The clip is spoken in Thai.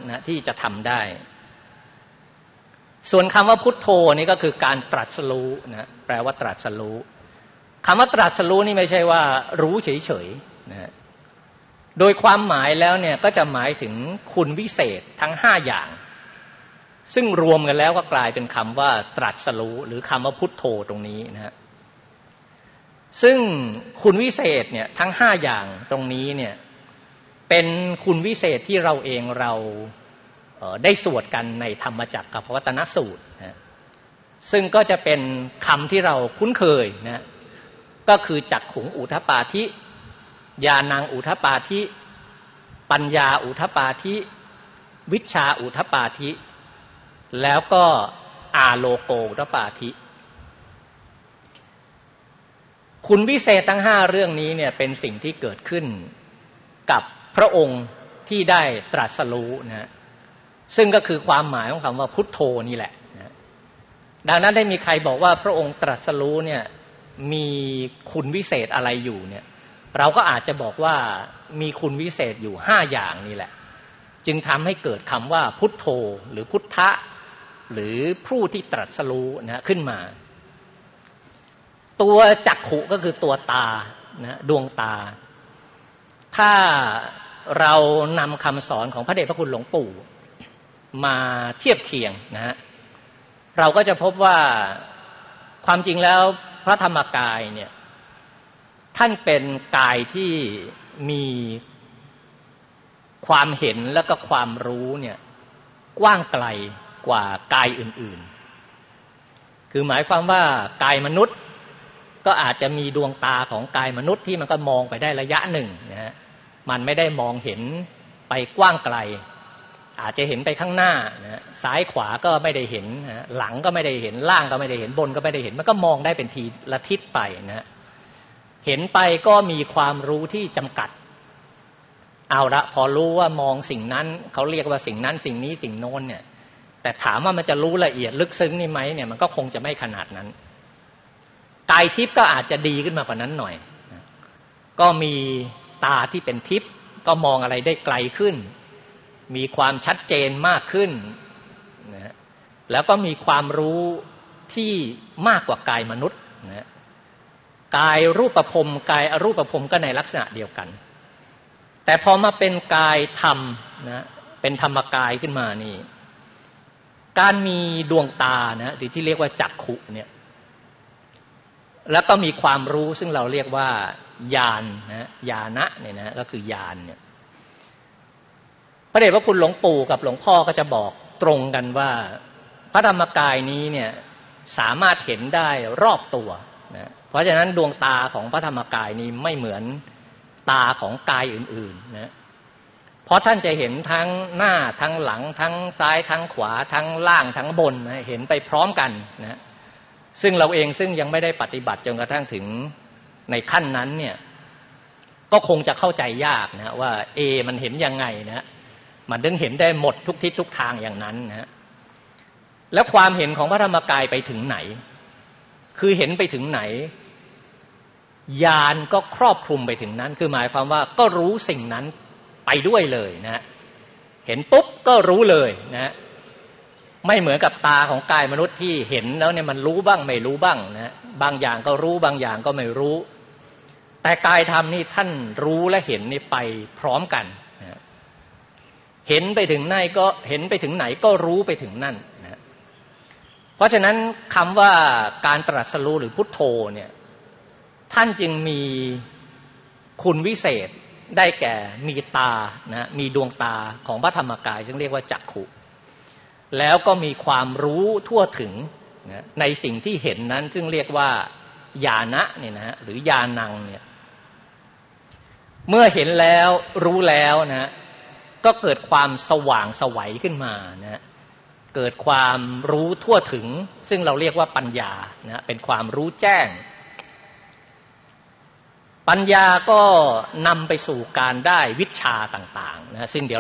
นะที่จะทำได้ส่วนคำว่าพุทโธนี่ก็คือการตรัสรู้นะแปลว่าตรัสรู้คำว่าตรัสรู้นี่ไม่ใช่ว่ารู้เฉยๆนะโดยความหมายแล้วเนี่ยก็จะหมายถึงคุณวิเศษทั้ง5อย่างซึ่งรวมกันแล้วก็กลายเป็นคำว่าตรัสรู้หรือคำว่าพุทโธตรงนี้นะฮะซึ่งคุณวิเศษเนี่ยทั้ง5อย่างตรงนี้เนี่ยเป็นคุณวิเศษที่เราเองเราได้สวดกันในธรรมจักรกับวัตนสูตรนะซึ่งก็จะเป็นคำที่เราคุ้นเคยนะก็คือจักขุงอุทปาธิญาณังอุทปาธิปัญญาอุทปาธิวิชชาอุทปาธิแล้วก็อาโลโกอุทปาธิคุณวิเศษทั้ง5เรื่องนี้เนี่ยเป็นสิ่งที่เกิดขึ้นกับพระองค์ที่ได้ตรัสรู้นะซึ่งก็คือความหมายของคำว่าพุทโธนี่แหละนะดังนั้นได้มีใครบอกว่าพระองค์ตรัสรู้เนี่ยมีคุณวิเศษอะไรอยู่เนี่ยเราก็อาจจะบอกว่ามีคุณวิเศษอยู่5อย่างนี่แหละจึงทำให้เกิดคำว่าพุทโธหรือพุทธะหรือผู้ที่ตรัสรู้นะขึ้นมาตัวจักขุก็คือตัวตานะดวงตาถ้าเรานำคำสอนของพระเดชพระคุณหลวงปู่มาเทียบเคียงนะฮะเราก็จะพบว่าความจริงแล้วพระธรรมกายเนี่ยท่านเป็นกายที่มีความเห็นและก็ความรู้เนี่ยกว้างไกลกว่ากายอื่นๆคือหมายความว่ากายมนุษย์ก็อาจจะมีดวงตาของกายมนุษย์ที่มันก็มองไปได้ระยะหนึ่งนะฮะมันไม่ได้มองเห็นไปกว้างไกลอาจจะเห็นไปข้างหน้านะซ้ายขวาก็ไม่ได้เห็นนะหลังก็ไม่ได้เห็นล่างก็ไม่ได้เห็นบนก็ไม่ได้เห็นมันก็มองได้เป็นทีละทิศไปนะเห็นไปก็มีความรู้ที่จำกัดเอาละพอรู้ว่ามองสิ่งนั้นเขาเรียกว่าสิ่งนั้นสิ่งนี้สิ่งโน้นเนี่ยแต่ถามว่ามันจะรู้ละเอียดลึกซึ้งนี่ไหมเนี่ยมันก็คงจะไม่ขนาดนั้นกายทิพย์ก็อาจจะดีขึ้นมากว่านั้นหน่อยก็มีตาที่เป็นทิพย์ก็มองอะไรได้ไกลขึ้นมีความชัดเจนมากขึ้นนะแล้วก็มีความรู้ที่มากกว่ากายมนุษย์นะกายรูปภพกายอรูปภพก็ในลักษณะเดียวกันแต่พอมาเป็นกายธรรมนะเป็นธรรมกายขึ้นมานี่การมีดวงตานะหรือที่เรียกว่าจักขุเนี่ยแล้วก็มีความรู้ซึ่งเราเรียกว่าญาณนะญาณะเนี่ยนะก็คือญาณเนี่ยพระเดชพระคุณหลวงปู่กับหลวงพ่อก็จะบอกตรงกันว่าพระธรรมกายนี้เนี่ยสามารถเห็นได้รอบตัวนะเพราะฉะนั้นดวงตาของพระธรรมกายนี้ไม่เหมือนตาของกายอื่นๆนะเพราะท่านจะเห็นทั้งหน้าทั้งหลังทั้งซ้ายทั้งขวาทั้งล่างทั้งบนนะเห็นไปพร้อมกันนะซึ่งเราเองซึ่งยังไม่ได้ปฏิบัติจนกระทั่งถึงในขั้นนั้นเนี่ยก็คงจะเข้าใจยากนะว่ามันเห็นยังไงนะมันถึงเห็นได้หมดทุกทิศทุกทางอย่างนั้นนะแล้วความเห็นของพระธรรมกายไปถึงไหนคือเห็นไปถึงไหนญาณก็ครอบคลุมไปถึงนั้นคือหมายความว่าก็รู้สิ่งนั้นไปด้วยเลยนะเห็นปุ๊บก็รู้เลยนะไม่เหมือนกับตาของกายมนุษย์ที่เห็นแล้วเนี่ยมันรู้บ้างไม่รู้บ้างนะบางอย่างก็รู้บางอย่างก็ไม่รู้แต่กายธรรมนี่ท่านรู้และเห็นนี่ไปพร้อมกันนะเห็นไปถึงไหนก็เห็นไปถึงไหนก็รู้ไปถึงนั่นนะเพราะฉะนั้นคำว่าการตรัสรู้หรือพุทโธเนี่ยท่านจึงมีคุณวิเศษได้แก่มีตานะมีดวงตาของพระธรรมกายซึ่งเรียกว่าจักขุแล้วก็มีความรู้ทั่วถึงนะในสิ่งที่เห็นนั้นซึ่งเรียกว่าญาณะเนี่ยนะหรือญาณังเนี่ยเมื่อเห็นแล้วรู้แล้วนะก็เกิดความสว่างไสวขึ้นมานะเกิดความรู้ทั่วถึงซึ่งเราเรียกว่าปัญญานะเป็นความรู้แจ้งปัญญาก็นำไปสู่การได้วิชชาต่างๆนะซึ่งเดี๋ยว